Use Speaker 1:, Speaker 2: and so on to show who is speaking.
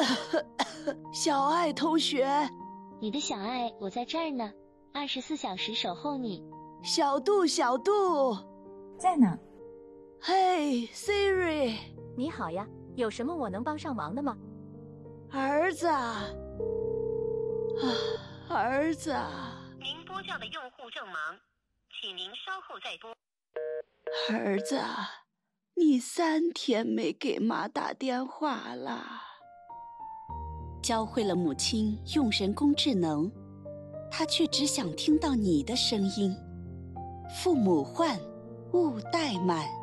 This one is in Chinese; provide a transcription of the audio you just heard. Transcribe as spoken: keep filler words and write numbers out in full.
Speaker 1: 小爱同学，
Speaker 2: 你的小爱，我在这儿呢，二十四小时守候你。
Speaker 1: 小杜，小杜，
Speaker 3: 在呢。
Speaker 1: 嘿 ，Siri，
Speaker 4: 你好呀，有什么我能帮上忙的吗？
Speaker 1: 儿子啊，儿子啊，
Speaker 5: 您拨叫的用户正忙，请您稍后再拨。
Speaker 1: 儿子啊，你三天没给妈打电话了。
Speaker 6: 教会了母亲用人工智能，他却只想听到你的声音。父母唤，勿怠慢。